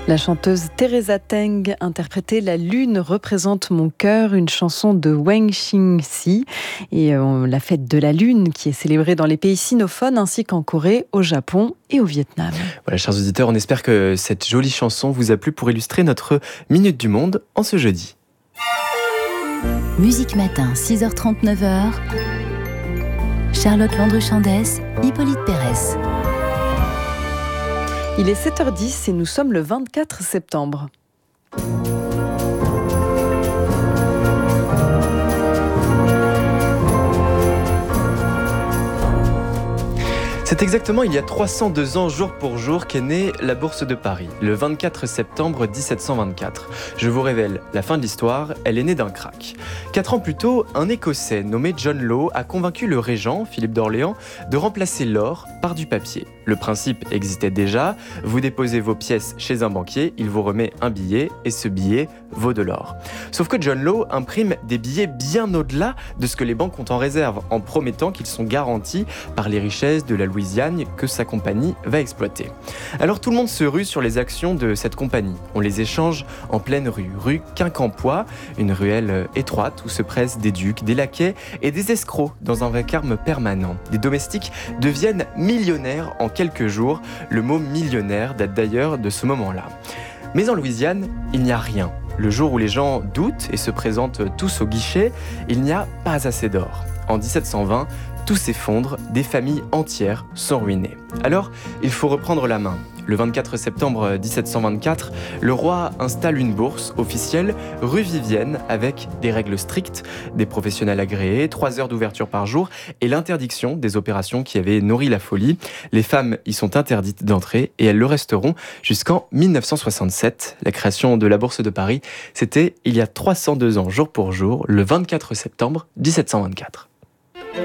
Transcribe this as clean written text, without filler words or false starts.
La chanteuse Teresa Teng interprétait La Lune représente mon cœur, une chanson de Wang Xingxi. Et la fête de la Lune qui est célébrée dans les pays sinophones ainsi qu'en Corée, au Japon et au Vietnam. Voilà, chers auditeurs, on espère que cette jolie chanson vous a plu pour illustrer notre Minute du Monde en ce jeudi. Musique Matin, 6h30, 9h. Charlotte Landru-Chandès, Hippolyte Pérez. Il est 7h10 et nous sommes le 24 septembre. C'est exactement il y a 302 ans, jour pour jour, qu'est née la Bourse de Paris, le 24 septembre 1724. Je vous révèle la fin de l'histoire, elle est née d'un krach. 4 ans plus tôt, un Écossais nommé John Law a convaincu le régent, Philippe d'Orléans, de remplacer l'or par du papier. Le principe existait déjà, vous déposez vos pièces chez un banquier, il vous remet un billet et ce billet vaut de l'or. Sauf que John Law imprime des billets bien au-delà de ce que les banques ont en réserve, en promettant qu'ils sont garantis par les richesses de la Louisiane que sa compagnie va exploiter. Alors tout le monde se rue sur les actions de cette compagnie. On les échange en pleine rue Quincampoix, une ruelle étroite où se pressent des ducs, des laquais et des escrocs dans un vacarme permanent. Des domestiques deviennent millionnaires en quelques jours. Le mot millionnaire date d'ailleurs de ce moment-là. Mais en Louisiane, il n'y a rien. Le jour où les gens doutent et se présentent tous au guichet, il n'y a pas assez d'or. En 1720, tout s'effondre, des familles entières sont ruinées. Alors, il faut reprendre la main. Le 24 septembre 1724, le roi installe une bourse officielle rue Vivienne avec des règles strictes, des professionnels agréés, 3 heures d'ouverture par jour et l'interdiction des opérations qui avaient nourri la folie. Les femmes y sont interdites d'entrer et elles le resteront jusqu'en 1967. La création de la Bourse de Paris, c'était il y a 302 ans jour pour jour, le 24 septembre 1724.